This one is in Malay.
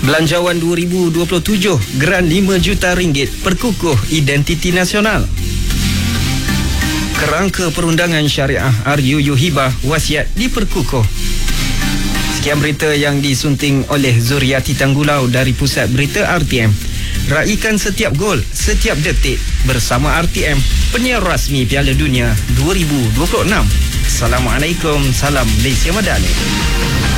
Belanjawan 2027, Geran 5 juta ringgit perkukuh identiti nasional. Kerangka perundangan syariah RUU Hibah wasiat diperkukuh. Sekian berita yang disunting oleh Zuriati Tanggulau dari Pusat Berita RTM. Raikan setiap gol, setiap detik bersama RTM, penyiar rasmi Piala Dunia 2026. Assalamualaikum, salam Malaysia Madani.